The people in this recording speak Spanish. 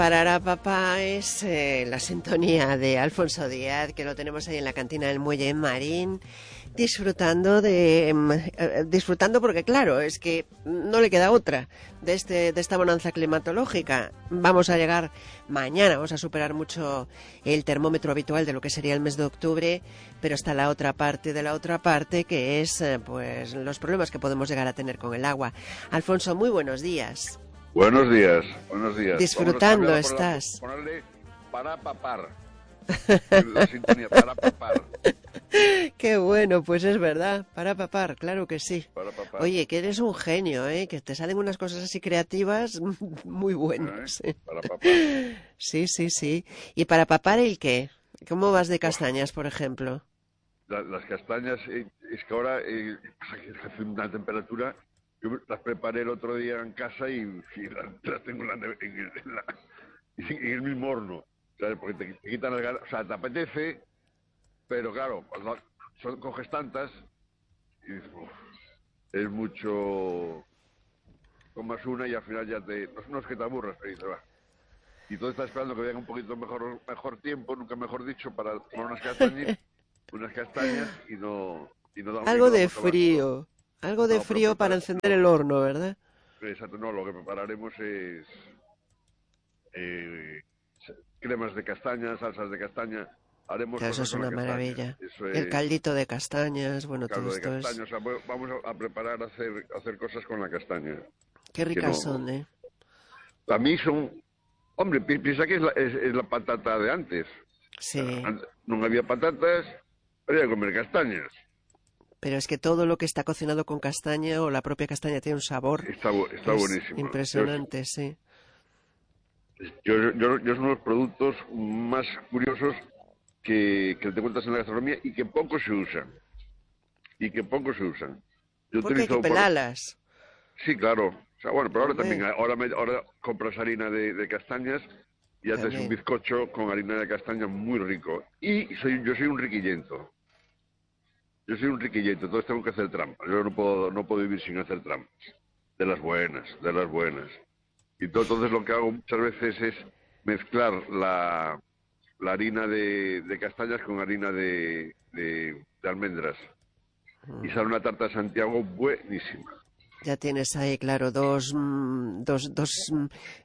Parará papá es la sintonía de Alfonso Díaz, que lo tenemos ahí en la cantina del Muelle en Marín, disfrutando porque claro, es que no le queda otra de esta bonanza climatológica. Vamos a llegar mañana, vamos a superar mucho el termómetro habitual de lo que sería el mes de octubre, pero está la otra parte de la otra parte, que es pues los problemas que podemos llegar a tener con el agua. Alfonso, muy buenos días. Buenos días, buenos días. Disfrutando estás. Ponerle para papar. La sintonía, para papar. Qué bueno, pues es verdad, para papar, claro que sí. Para papar. Oye, que eres un genio, ¿eh? Que te salen unas cosas así creativas muy buenas. Para papar. Sí, sí, sí. ¿Y para papar el qué? ¿Cómo vas de castañas, por ejemplo? Las castañas, es que ahora hace una temperatura. Yo las preparé el otro día en casa y las tengo en el mismo horno. ¿Sabes? Porque te quitan las ganas. O sea, te apetece, pero claro, coges tantas y dices, uf, es mucho. Tomas una y al final ya no es que te aburras, pero dices, va. Y todo está esperando que venga un poquito mejor tiempo, nunca mejor dicho, para tomar unas castañas y no Algo de vamos a hablar. frío, algo de No, pero frío para encender el horno, ¿verdad? exacto, no, lo que prepararemos es eh, cremas de castaña, salsas de castaña, haremos Claro, eso cosas es con la una castaña. maravilla. Eso El es caldito de castañas, bueno, todo caldo de esto castaña, es... o sea, vamos a preparar, hacer cosas con la castaña. Qué Que ricas no, son, ¿eh? a mí son, hombre, piensa que es la patata de antes. Sí. No había patatas, había que comer castañas. Pero es que todo lo que está cocinado con castaña o la propia castaña tiene un sabor Está que es buenísimo. impresionante, sí. Yo son los productos más curiosos que te encuentras en la gastronomía y que poco se usan. Yo Porque hay que utilizo pelarlas. Sí, claro. O sea, bueno, pero ahora también, Hombre, ahora compras harina de castañas y haces un también. bizcocho con harina de castaña muy rico. Y yo soy un riquillento. Yo soy un riquillento, entonces tengo que hacer trampas. Yo no puedo vivir sin hacer trampas. De las buenas, de las buenas. Entonces lo que hago muchas veces es mezclar la harina de castañas con harina de almendras. Y sale una tarta de Santiago buenísima. Ya tienes ahí, claro, dos